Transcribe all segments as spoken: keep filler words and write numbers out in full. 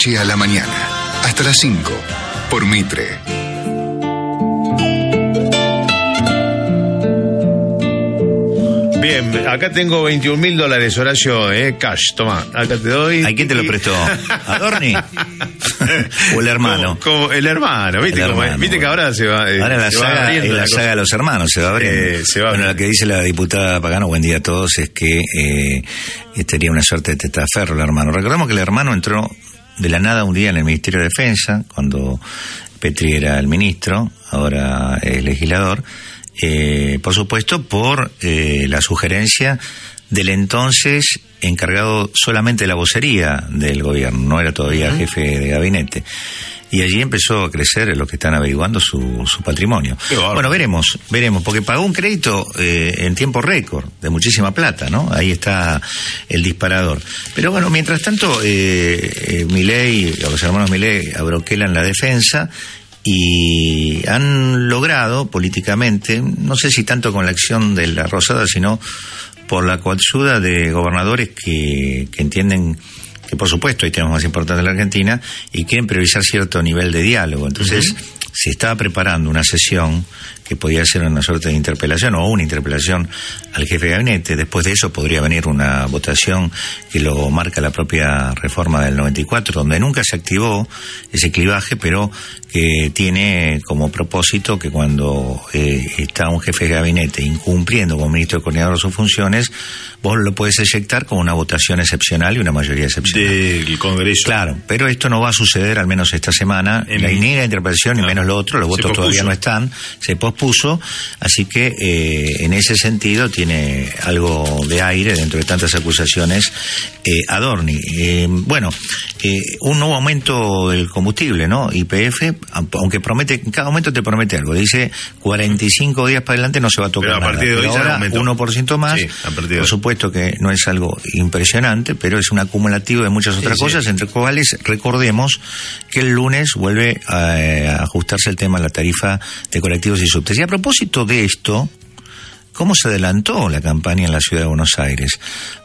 noche a la mañana. Hasta las cinco. Por Mitre. Bien, acá tengo veintiún mil dólares, Horacio, eh, cash, toma, acá te doy. ¿A quién te lo prestó? ¿A Dorni? ¿O el hermano? Como, como el hermano, ¿viste? El Como, hermano, ¿viste que ahora se va? Eh, ahora la se saga, va abriendo es la, la saga de los hermanos, se va abriendo. Eh, se va bueno, lo que dice la diputada Pagano, buen día a todos, es que eh, sería una suerte de testaferro el hermano. Recordemos que el hermano entró de la nada un día en el Ministerio de Defensa, cuando Petri era el ministro, ahora es legislador. Eh, por supuesto, por eh, la sugerencia del entonces encargado solamente de la vocería del gobierno, no era todavía uh-huh. jefe de gabinete. Y allí empezó a crecer lo que están averiguando su, su patrimonio. Bueno, veremos, veremos, porque pagó un crédito eh, en tiempo récord, de muchísima plata, ¿no? Ahí está el disparador. Pero bueno, mientras tanto, eh, eh, Milei, o los hermanos Milei, abroquelan la defensa y han logrado políticamente, no sé si tanto con la acción de la Rosada, sino por la coayuda de gobernadores que, que entienden que, por supuesto, hay temas más importantes en la Argentina y quieren priorizar cierto nivel de diálogo. Entonces, uh-huh. se estaba preparando una sesión que podía ser una suerte de interpelación o una interpelación al jefe de gabinete. Después de eso podría venir una votación que lo marca la propia reforma del noventa y cuatro, donde nunca se activó ese clivaje, pero que tiene como propósito que cuando eh, está un jefe de gabinete incumpliendo como ministro de coordinador sus funciones, vos lo podés eyectar con una votación excepcional y una mayoría excepcional. Del Congreso. Claro, pero esto no va a suceder al menos esta semana, en... ni la interpretación ni no. menos lo otro, los votos todavía no están, se pospuso, así que eh, en ese sentido tiene algo de aire dentro de tantas acusaciones eh, a Dorni. Eh, bueno, eh, un nuevo aumento del combustible, ¿no? Y P F, aunque promete, en cada momento te promete algo, dice cuarenta y cinco días para adelante no se va a tocar pero a nada, partir de hoy pero ahora uno por ciento más, sí, a partir de por hoy. Supuesto que no es algo impresionante, pero es un acumulativo de muchas otras sí, cosas, sí. entre cuales recordemos que el lunes vuelve a, a ajustarse el tema de la tarifa de colectivos y subtes. Y a propósito de esto, ¿cómo se adelantó la campaña en la ciudad de Buenos Aires?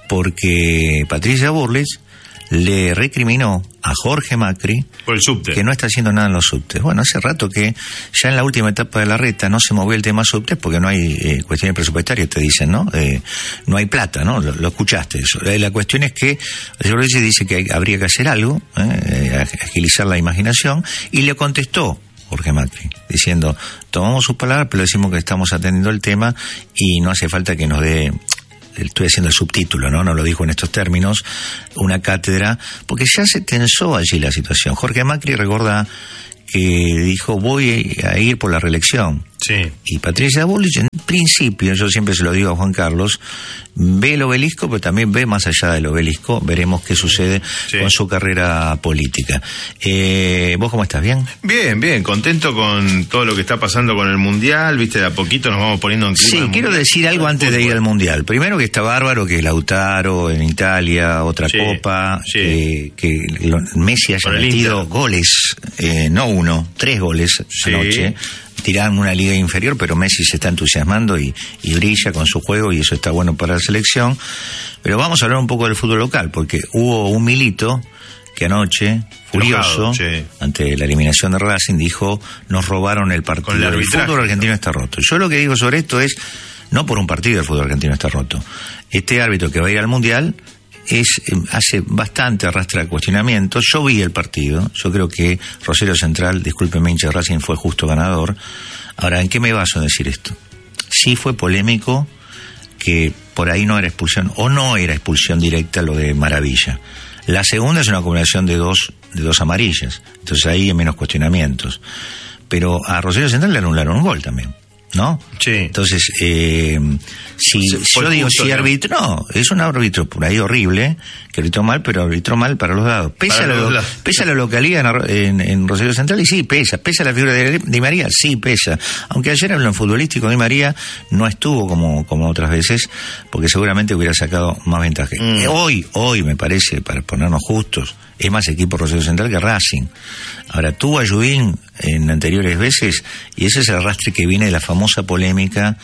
Porque Patricia Bullrich le recriminó a Jorge Macri por el subte, que no está haciendo nada en los subtes. Bueno, hace rato que ya en la última etapa de la reta no se movió el tema subtes porque no hay eh, cuestiones presupuestarias, te dicen, ¿no? Eh, no hay plata, ¿no? Lo, lo escuchaste eso. La, la cuestión es que el señor Reyes dice que hay, habría que hacer algo, eh, agilizar la imaginación, y le contestó Jorge Macri, diciendo, tomamos sus palabras, pero decimos que estamos atendiendo el tema y no hace falta que nos dé, estoy haciendo el subtítulo, ¿no? No lo dijo en estos términos, una cátedra, porque ya se tensó allí la situación. Jorge Macri recuerda que dijo, voy a ir por la reelección. Sí. Y Patricia Bullrich, en principio, yo siempre se lo digo a Juan Carlos, ve el obelisco, pero también ve más allá del obelisco. Veremos qué sucede sí. con su carrera política. Eh, ¿Vos cómo estás? ¿Bien? Bien, bien. Contento con todo lo que está pasando con el Mundial. Viste, de a poquito nos vamos poniendo en clima. Sí, quiero mundial. decir algo antes de ir al Mundial. Primero que está bárbaro, que es Lautaro en Italia, otra sí. copa, sí. Eh, que lo, Messi haya metido goles, eh, no uno, tres goles sí. anoche. Tiraron una liga inferior, pero Messi se está entusiasmando y, y brilla con su juego, y eso está bueno para la selección. Pero vamos a hablar un poco del fútbol local, porque hubo un Milito que anoche, furioso, sí. ante la eliminación de Racing, dijo, nos robaron el partido. El, el fútbol argentino está roto. Yo lo que digo sobre esto es, no por un partido el fútbol argentino está roto. Este árbitro que va a ir al Mundial es hace bastante arrastra el cuestionamiento. Yo vi el partido, yo creo que Rosario Central, discúlpeme, hincha de Racing, fue justo ganador. Ahora, ¿en qué me baso en decir esto? Sí fue polémico que por ahí no era expulsión, o no era expulsión directa lo de Maravilla. La segunda es una acumulación de dos, de dos amarillas, entonces ahí hay menos cuestionamientos. Pero a Rosario Central le anularon un gol también, ¿no? Sí. Entonces, eh, si yo digo, si árbitro, no, es un árbitro por ahí horrible, que arbitró mal, pero arbitró mal para los lados. Pesa, la, los lados. pesa la localidad en, en, en Rosario Central, y sí, pesa. Pesa la figura de Di María, sí, pesa. Aunque ayer en lo futbolístico Di María no estuvo como, como otras veces, porque seguramente hubiera sacado más ventaja. Mm. Hoy, hoy me parece, para ponernos justos, es más equipo Rosario Central que Racing. Ahora, tuvo a Jubín en anteriores veces, y ese es el arrastre que viene de la famosa polémica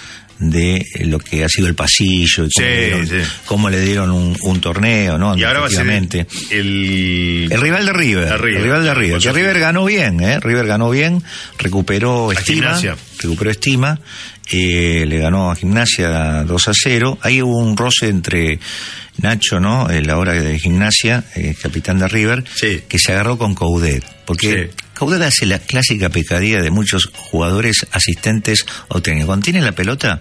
de lo que ha sido el pasillo, y cómo, Sí, le, dieron, sí. cómo le dieron un, un torneo, ¿no? Y ahora va a ser el, el... el rival de River, de River. el rival de River, que River ganó bien, ¿eh? River ganó bien, recuperó A estima, Gimnasia. recuperó estima, eh, le ganó a Gimnasia dos a cero. Ahí hubo un roce entre Nacho, ¿no? El ahora de Gimnasia, eh, capitán de River, Sí. que se agarró con Coudet, porque Sí. Coudet hace la clásica pecadilla de muchos jugadores, asistentes o técnicos. Cuando tienen la pelota,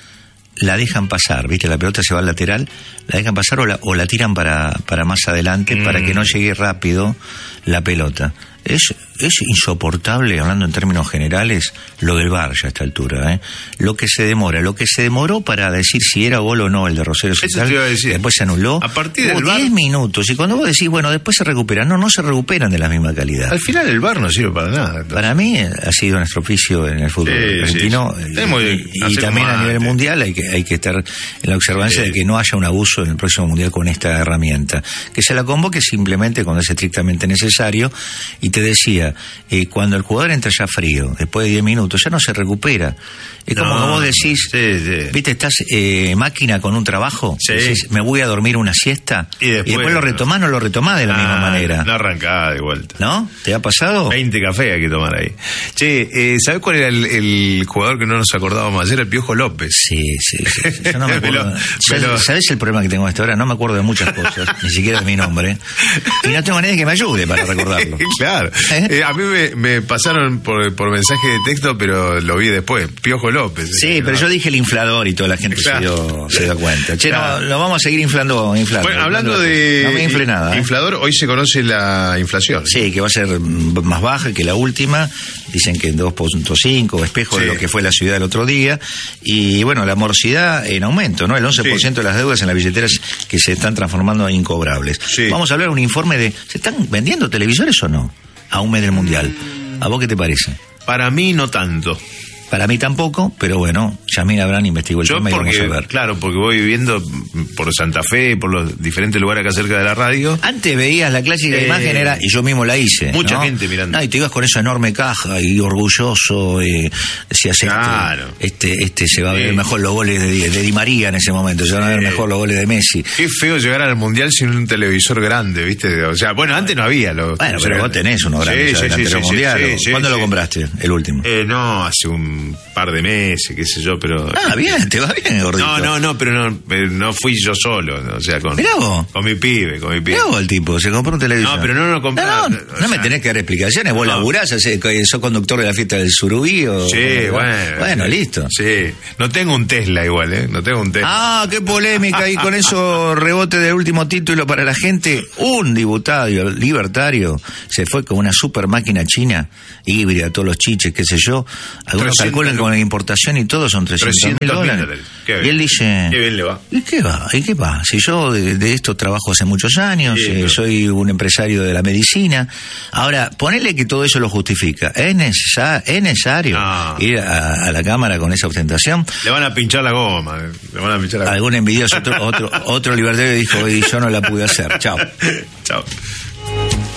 la dejan pasar, ¿viste? La pelota se va al lateral, la dejan pasar o la, o la tiran para, para más adelante, Mm. para que no llegue rápido la pelota. Es, es insoportable, hablando en términos generales, lo del V A R ya a esta altura, ¿eh? Lo que se demora, lo que se demoró para decir si era gol o no el de Rosario Eso Central, te iba a decir. después se anuló. A partir del Hubo V A R diez minutos, y cuando vos decís, bueno, después se recuperan, no, no se recuperan de la misma calidad. Al final el V A R no sirve para nada. Entonces. Para mí ha sido nuestro oficio en el fútbol Sí, argentino, sí, sí. y- Tenemos que y, y hacer también más a nivel antes. mundial hay que hay que estar en la observancia Sí. de que no haya un abuso en el próximo mundial con esta herramienta, que se la convoque simplemente cuando es estrictamente necesario. Y te decía, eh, cuando el jugador entra ya frío, después de diez minutos, ya no se recupera. Es como No, que vos decís, sí, sí. viste, estás eh, máquina con un trabajo, Sí. decís, me voy a dormir una siesta, Y después- lo retomás, no lo retomás de la Ah, misma manera. No arrancaba de vuelta. ¿No? ¿Te ha pasado? veinte cafés hay que tomar ahí. Che, eh, ¿sabés cuál era el, el jugador que no nos acordábamos ayer? El Piojo López. Sí, sí, sí, sí. Yo no me Me acuerdo. lo- ¿Sabes, me lo- sabés el problema que tengo hasta ahora? No me acuerdo de muchas cosas, ni siquiera de mi nombre. Y no tengo nadie que me ayude para recordarlo. Claro. ¿Eh? Eh, a mí me, me pasaron por, por mensaje de texto, pero lo vi después. Piojo López. Sí, pero yo dije el inflador y toda la gente se, Claro. dio, se dio cuenta. Che, Claro. no, lo vamos a seguir inflando, inflando. Bueno, hablando inflando de No me infle nada. ¿eh? inflador, hoy se conoce la inflación. Sí, que va a ser mm, más baja que la última. Dicen que en dos punto cinco, espejo Sí. de lo que fue la ciudad el otro día. Y bueno, la morosidad en aumento, ¿no? El once por ciento Sí. de las deudas en las billeteras que se están transformando en incobrables. Sí. Vamos a hablar de un informe de... ¿Se están vendiendo televisores o no? A un mes del Mundial. ¿A vos qué te parece? Para mí no tanto. Para mí tampoco, pero bueno, Yamil Abrán investigó el Yo tema y porque, vamos a ver. claro, porque voy viviendo por Santa Fe, por los diferentes lugares acá cerca de la radio. Antes veías la clásica Eh, imagen, era, y yo mismo la hice. mucha ¿no? gente mirando. No, y te ibas con esa enorme caja y orgulloso, eh, decías, este, Claro. este, este se va a ver Sí. mejor los goles de, Di- de Di María en ese momento, se van a ver Sí. mejor los goles de Messi. Qué feo llegar al mundial sin un televisor grande, ¿viste? O sea, bueno, antes no había. Los Bueno, pero vos tenés uno grande Sí, ya sí, del sí, anterior sí, mundial. sí, sí, ¿Cuándo sí. lo compraste? El último. Eh, no, hace un par de meses, qué sé yo, pero... Ah, bien, te va bien, gordito. No, no, no, pero no, eh, no fui yo solo, o sea, con, Mirá vos. con mi pibe, con mi pibe. Mirá vos el tipo, se compró un televisor. No, pero no lo compré. No, no, O no me sea, tenés que dar explicaciones. Vos no. laburás, sos, sos conductor de la fiesta del Surubí o... Sí, bueno. Bueno, listo. Sí, no tengo un Tesla igual, ¿eh? No tengo un Tesla. Ah, qué polémica. Y con eso rebote del último título para la gente. Un diputado libertario se fue con una super máquina china, híbrida, todos los chiches, qué sé yo. Algunos trescientos calculan con la importación y todo son trescientos mil trescientos mil dólares. dólares. Qué bien. Y él dice... Qué bien le va. ¿Y qué va? ¿Y qué va? Si yo de, de esto trabajo hace muchos años, Sí, eh, pero- soy un empresario de la medicina. Ahora, ponele que todo eso lo justifica. ¿Es, necesa- es necesario No. ir a, a la Cámara con esa ostentación? Le van a pinchar la goma. eh. Le van a pinchar la goma. Algún envidioso, otro, otro, otro libertario dijo, y yo no la pude hacer. Chao. Chao.